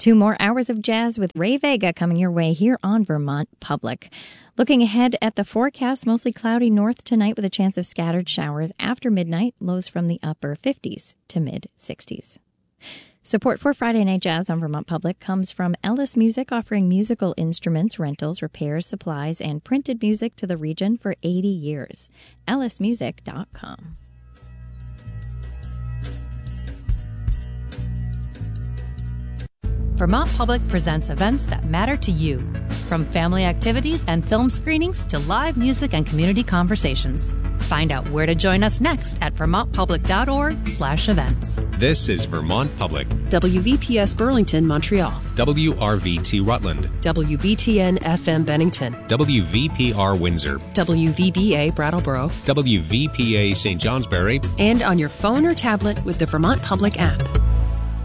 2 more hours of jazz with Ray Vega coming your way here on Vermont Public. Looking ahead at the forecast, mostly cloudy north tonight with a chance of scattered showers after midnight, lows from the upper 50s to mid-60s. Support for Friday Night Jazz on Vermont Public comes from Ellis Music, offering musical instruments, rentals, repairs, supplies, and printed music to the region for 80 years. ellismusic.com. Vermont Public presents events that matter to you, from family activities and film screenings to live music and community conversations. Find out where to join us next at vermontpublic.org/events. This is Vermont Public. WVPS Burlington, Montreal. WRVT Rutland. WBTN FM Bennington. WVPR Windsor. WVBA Brattleboro. WVPA St. Johnsbury. And on your phone or tablet with the Vermont Public app.